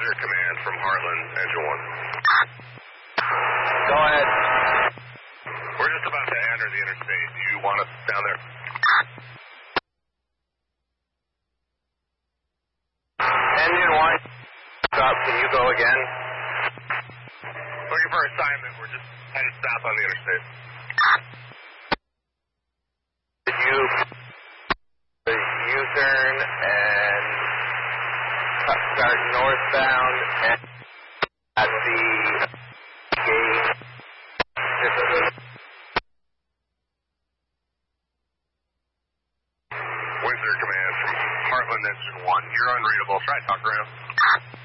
Windsor Command from Heartland, Engine 1. Go ahead. We're just about to enter the interstate. Do you want us down there? Engine 1, stop. Can you go again? Looking for assignment. We're just headed south on the interstate. Did you U-turn and start northbound and at the gate? Windsor Command from Heartland, Engine 1. You're unreadable. Try to talk around.